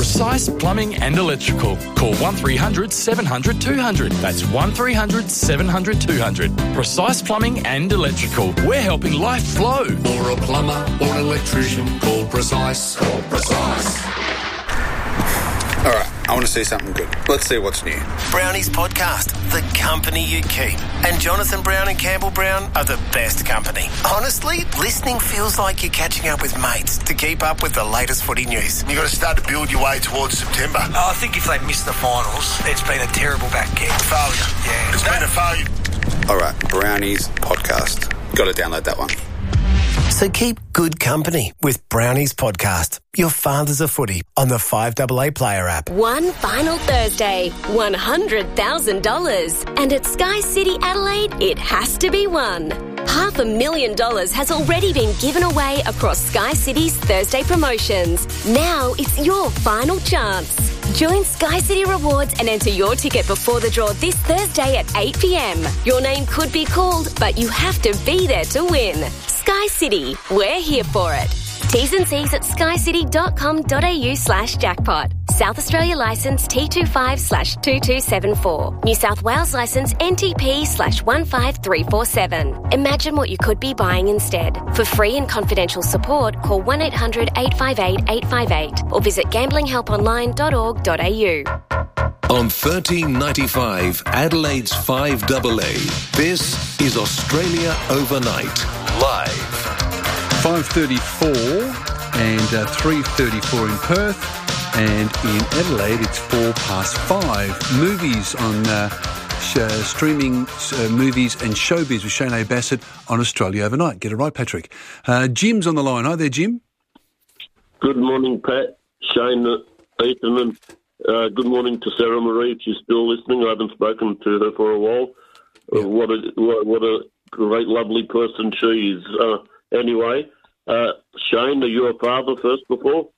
Precise Plumbing and Electrical. Call 1300 700 200. That's 1300 700 200. Precise Plumbing and Electrical. We're helping life flow. For a plumber or an electrician, call Precise. Call Precise. All right, I want to see something good. Let's see what's new. Brownie's podcast, The Company You Keep. And Jonathan Brown and Campbell Brown are the best company. Honestly, listening feels like you're catching up with mates to keep up with the latest footy news. You've got to start to build your way towards September. I think if they miss the finals, it's been a terrible back kick. Failure. Yeah. It's been a failure. All right, Brownie's podcast. Got to download that one. So keep good company with Brownie's podcast, Your Father's a Footy, on the 5AA Player app. One final Thursday, $100,000. And at Sky City Adelaide, it has to be won. $500,000 has already been given away across Sky City's Thursday promotions. Now it's your final chance. Join Sky City Rewards and enter your ticket before the draw this Thursday at 8 p.m. Your name could be called, but you have to be there to win. Sky City, we're here for it. T's and C's at skycity.com.au/jackpot. South Australia licence T25/2274. New South Wales licence NTP/15347. Imagine what you could be buying instead. For free and confidential support, call 1800 858 858 or visit gamblinghelponline.org.au. On 1395 Adelaide's 5AA, this is Australia Overnight, live. 5:34 and 3:34 in Perth, and in Adelaide it's 5:04. Movies on streaming movies and showbiz with Shane Bassett on Australia Overnight. Get it right, Patrick. Jim's on the line. Hi there, Jim. Good morning, Pat, Shane, Ethan, and good morning to Sarah Marie if she's still listening. I haven't spoken to her for a while. Yeah. What a great, lovely person she is. Anyway, Shane, are you a father first before?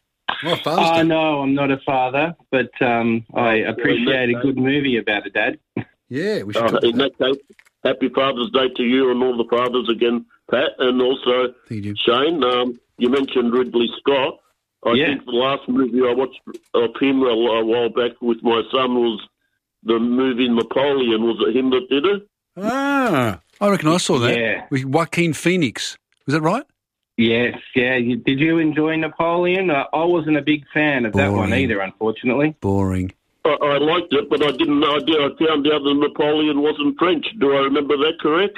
No, I'm not a father, but I appreciate a good movie about a dad. Yeah, we should. In that case, happy Father's Day to you and all the fathers again, Pat, and also Shane. You mentioned Ridley Scott. I think the last movie I watched of him a while back with my son was the movie Napoleon. Was it him that did it? I reckon I saw that. Yeah. With Joaquin Phoenix. Was that right? Yes, yeah. Did you enjoy Napoleon? I wasn't a big fan of that one either, unfortunately. Boring. I liked it, but I didn't know. I found out that Napoleon wasn't French. Do I remember that correct?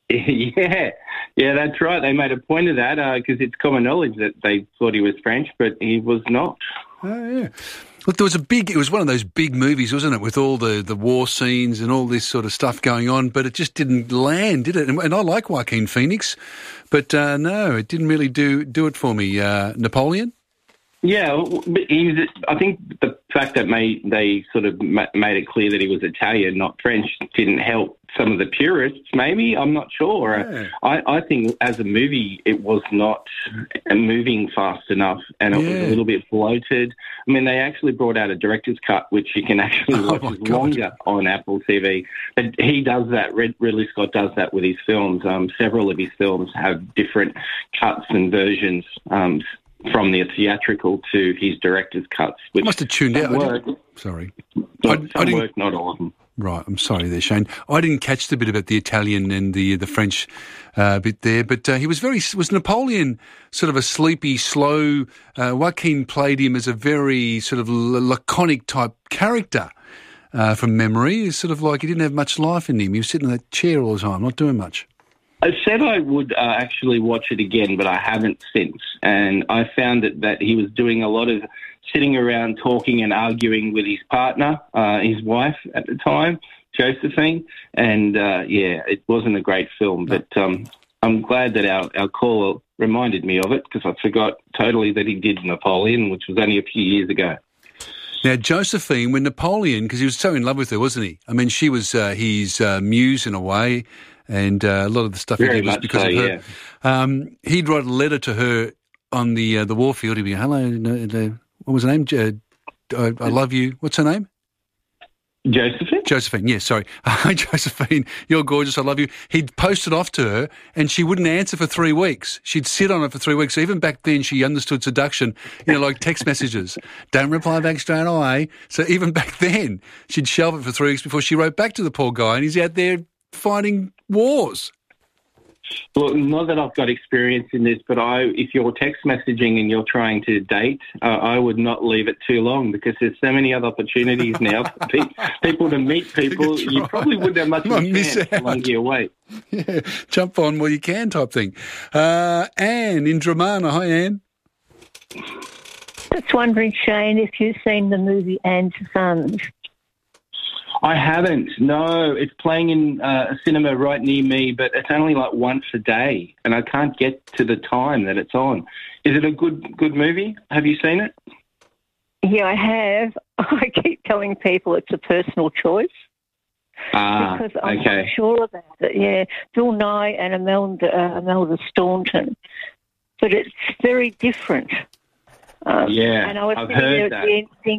Yeah, that's right. They made a point of that because it's common knowledge that they thought he was French, but he was not. Oh, yeah. Look, it was one of those big movies, wasn't it, with all the war scenes and all this sort of stuff going on, but it just didn't land, did it? And I like Joaquin Phoenix, but no, it didn't really do it for me. Napoleon? Yeah, I think the fact that they sort of made it clear that he was Italian, not French, didn't help some of the purists, maybe. I'm not sure. Yeah. I think as a movie, it was not moving fast enough, and it was a little bit bloated. I mean, they actually brought out a director's cut, which you can actually watch longer on Apple TV. But he does that. Ridley Scott does that with his films. Several of his films have different cuts and versions from the theatrical to his director's cuts. Which I must have tuned out. Sorry. I didn't work, not all of them. Right, I'm sorry there, Shane. I didn't catch the bit about the Italian and the French bit there, but was Napoleon sort of a sleepy, slow, Joaquin played him as a very sort of laconic type character from memory. It's sort of like he didn't have much life in him. He was sitting in that chair all the time, not doing much. I said I would actually watch it again, but I haven't since. And I found that he was doing a lot of sitting around talking and arguing with his partner, his wife at the time, Josephine. And, it wasn't a great film. But I'm glad that our caller reminded me of it because I forgot totally that he did Napoleon, which was only a few years ago. Now, Josephine, when Napoleon, because he was so in love with her, wasn't he? I mean, she was his muse in a way. And a lot of the stuff he did was because of her. Yeah. He'd write a letter to her on the warfield. He'd be, hello, what was her name? I love you. What's her name? Josephine, yes, sorry. Hi, Josephine, you're gorgeous, I love you. He'd posted off to her and she wouldn't answer for 3 weeks. She'd sit on it for 3 weeks. So even back then she understood seduction, like text messages. Don't reply back straight away. So even back then she'd shelve it for 3 weeks before she wrote back to the poor guy, and he's out there fighting wars. Well, not that I've got experience in this, but if you're text messaging and you're trying to date, I would not leave it too long, because there's so many other opportunities now for people to meet people. You probably wouldn't have much of a chance the longer you wait. Yeah, jump on while you can type thing. Anne in Dramana. Hi, Anne. Just wondering, Shane, if you've seen the movie Anne's Sons. I haven't. No, it's playing in a cinema right near me, but it's only like once a day, and I can't get to the time that it's on. Is it a good movie? Have you seen it? Yeah, I have. I keep telling people it's a personal choice. Because I'm not sure about it. Yeah, Bill Nye and Imelda Staunton, but it's very different. And I was I've heard that.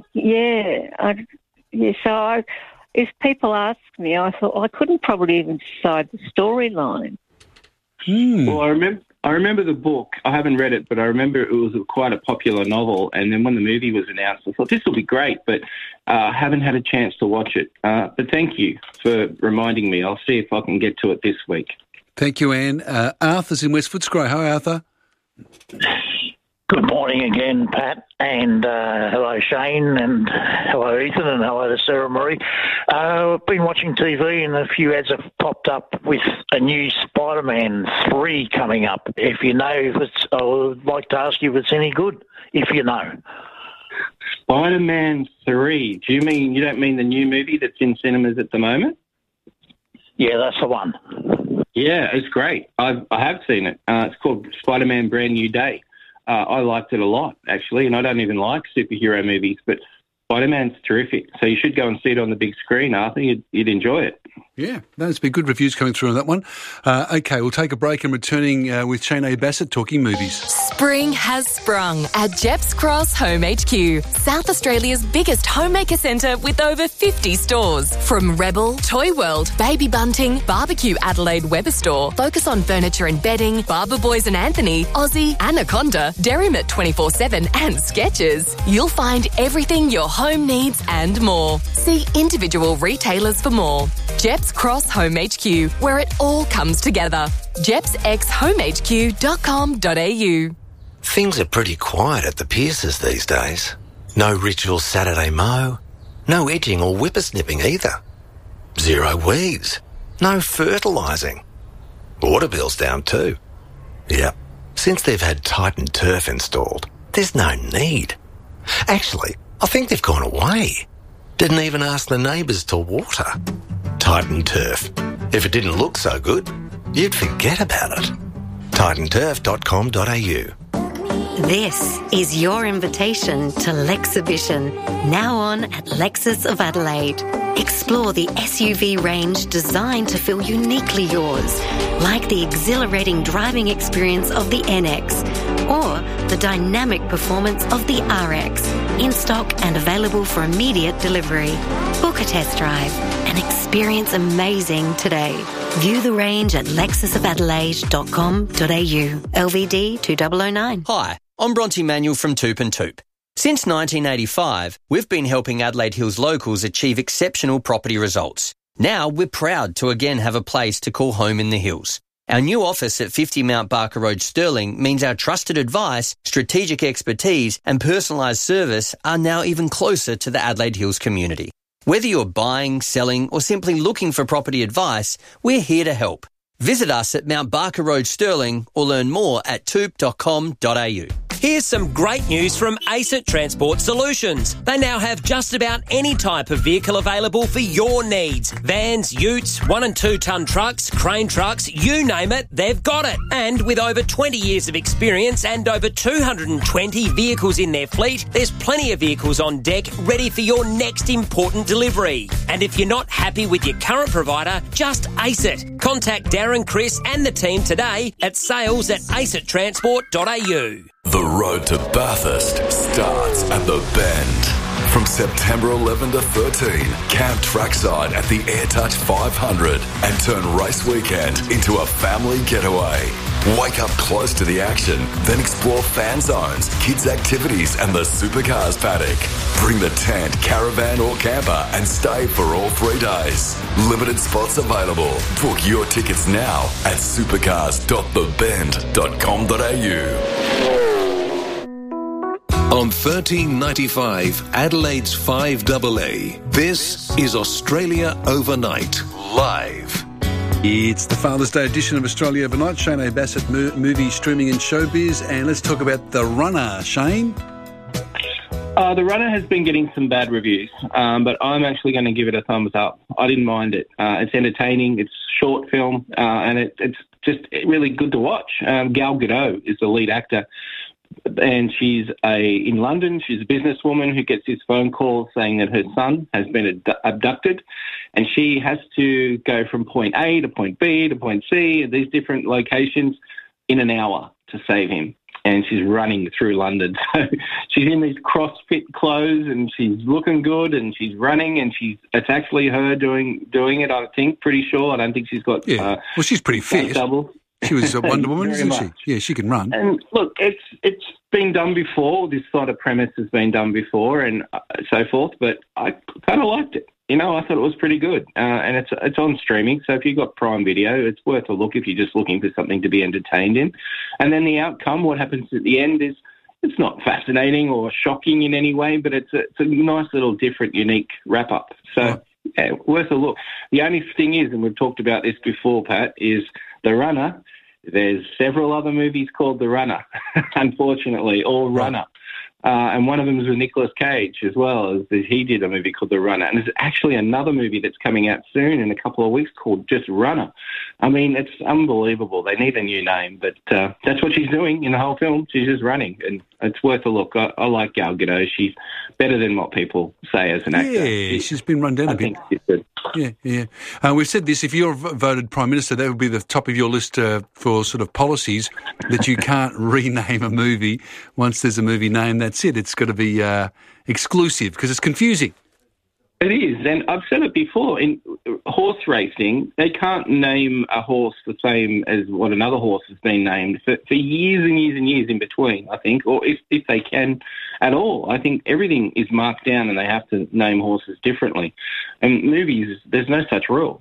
If people ask me, I thought I couldn't probably even decide the storyline. Well, I remember the book. I haven't read it, but I remember it was quite a popular novel. And then when the movie was announced, I thought this will be great, but I haven't had a chance to watch it. But thank you for reminding me. I'll see if I can get to it this week. Thank you, Anne. Arthur's in West Footscray. Hi, Arthur. Good morning again, Pat, and hello, Shane, and hello, Ethan, and hello to Sarah Marie. I've been watching TV, and a few ads have popped up with a new Spider-Man 3 coming up. If you know, I would like to ask you if it's any good, if you know. Spider-Man 3? You don't mean the new movie that's in cinemas at the moment? Yeah, that's the one. Yeah, it's great. I have seen it. It's called Spider-Man Brand New Day. I liked it a lot, actually, and I don't even like superhero movies, but Spider-Man's terrific. So you should go and see it on the big screen, Arthur. You'd enjoy it. Yeah, there's been good reviews coming through on that one. Okay, we'll take a break and returning with Shane A. Bassett talking movies. Spring has sprung at Jeps Cross Home HQ, South Australia's biggest homemaker centre with over 50 stores. From Rebel, Toy World, Baby Bunting, Barbecue Adelaide Weber Store, Focus on Furniture and Bedding, Barber Boys and Anthony, Aussie, Anaconda, Derrimut 24/7 and Skechers. You'll find everything your home needs and more. See individual retailers for more. Jeps Cross Home HQ, where it all comes together. jepsxhomehq.com.au. Things are pretty quiet at the Pierces these days. No ritual Saturday mow, no edging or whippersnipping either. Zero weeds, no fertilising. Water bill's down too. Yep, since they've had Titan Turf installed, there's no need. Actually, I think they've gone away. Didn't even ask the neighbours to water. Titan Turf. If it didn't look so good, you'd forget about it. TitanTurf.com.au. This is your invitation to Lexibition, now on at Lexus of Adelaide. Explore the SUV range designed to feel uniquely yours, like the exhilarating driving experience of the NX or the dynamic performance of the RX, in stock and available for immediate delivery. Book a test drive and experience amazing today. View the range at lexusofadelaide.com.au. LVD 2009. Hi, I'm Bronte Manuel from Toop and Toop. Since 1985, we've been helping Adelaide Hills locals achieve exceptional property results. Now we're proud to again have a place to call home in the hills. Our new office at 50 Mount Barker Road, Stirling, means our trusted advice, strategic expertise and personalised service are now even closer to the Adelaide Hills community. Whether you're buying, selling or simply looking for property advice, we're here to help. Visit us at Mount Barker Road, Stirling, or learn more at toop.com.au. Here's some great news from ACET Transport Solutions. They now have just about any type of vehicle available for your needs. Vans, utes, 1 and 2 tonne trucks, crane trucks, you name it, they've got it. And with over 20 years of experience and over 220 vehicles in their fleet, there's plenty of vehicles on deck ready for your next important delivery. And if you're not happy with your current provider, just ace it. Contact Darren, Chris and the team today at sales@acettransport.au. The road to Bathurst starts at the Bend. From September 11 to 13, camp trackside at the AirTouch 500 and turn race weekend into a family getaway. Wake up close to the action, then explore fan zones, kids' activities and the supercars paddock. Bring the tent, caravan or camper and stay for all 3 days. Limited spots available. Book your tickets now at supercars.thebend.com.au. On 1395 Adelaide's 5AA, this is Australia Overnight, live. It's the Father's Day edition of Australia Overnight. Shane O'Bassett, movie, streaming and showbiz. And let's talk about The Runner. Shane? The Runner has been getting some bad reviews, but I'm actually going to give it a thumbs up. I didn't mind it. It's entertaining, it's a short film, and it's just really good to watch. Gal Gadot is the lead actor. And she's in London. She's a businesswoman who gets this phone call saying that her son has been abducted, and she has to go from point A to point B to point C at these different locations in an hour to save him. And she's running through London. So she's in these CrossFit clothes, and she's looking good, and she's running, and it's actually her doing it. I think, pretty sure. I don't think she's got. Yeah. Well, she's pretty fit. Double. She was a Wonder Woman, isn't she? Yeah, she can run. And look, it's been done before. This sort of premise has been done before, and so forth. But I kind of liked it. I thought it was pretty good. And it's on streaming, so if you've got Prime Video, it's worth a look if you're just looking for something to be entertained in. And then the outcome, what happens at the end, is it's not fascinating or shocking in any way, but it's a nice little different, unique wrap up. So yeah, worth a look. The only thing is, and we've talked about this before, Pat, is The Runner. There's several other movies called The Runner, unfortunately, or Runner. And one of them is with Nicolas Cage as well. He did a movie called The Runner. And there's actually another movie that's coming out soon in a couple of weeks called just Runner. I mean, it's unbelievable. They need a new name, but that's what she's doing in the whole film. She's just running, and it's worth a look. I like Gal Gadot. She's better than what people say as an actor. Yeah, she's been run down a bit. She's good. Yeah. We've said this, if you're voted Prime Minister, that would be the top of your list for sort of policies, that you can't rename a movie once there's a movie name. That's it. It's got to be exclusive because it's confusing. It is, and I've said it before, in horse racing, they can't name a horse the same as what another horse has been named for years and years and years in between, I think, or if they can at all. I think everything is marked down and they have to name horses differently. And movies, there's no such rule.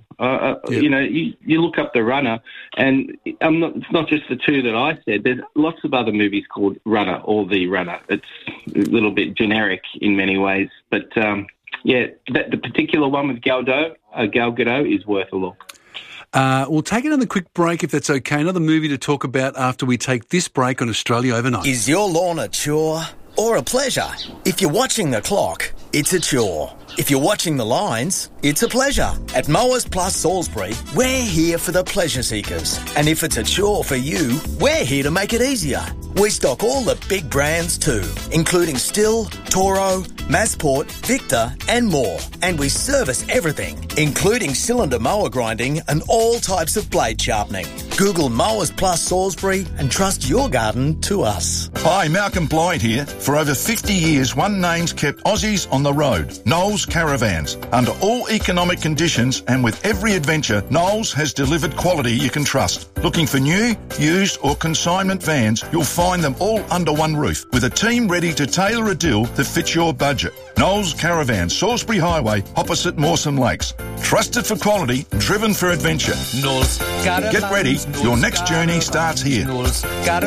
You look up The Runner, and it's not just the two that I said. There's lots of other movies called Runner or The Runner. It's a little bit generic in many ways, but... the particular one with Gal Gadot is worth a look. We'll take another quick break if that's okay. Another movie to talk about after we take this break on Australia Overnight. Is your lawn a chore or a pleasure? If you're watching the clock, it's a chore. If you're watching the lines, it's a pleasure. At Mowers Plus Salisbury, we're here for the pleasure seekers. And if it's a chore for you, we're here to make it easier. We stock all the big brands too, including Stihl, Toro, Masport, Victor and more. And we service everything, including cylinder mower grinding and all types of blade sharpening. Google Mowers Plus Salisbury and trust your garden to us. Hi, Malcolm Blyde here. For over 50 years, one name's kept Aussies on the road. Knowles Caravans. Under all economic conditions and with every adventure, Knowles has delivered quality you can trust. Looking for new, used or consignment vans, you'll find them all under one roof with a team ready to tailor a deal that fits your budget. Knowles Caravans, Salisbury Highway, opposite Mawson Lakes. Trusted for quality, driven for adventure. Knowles Caravans. Get ready, your next journey starts here.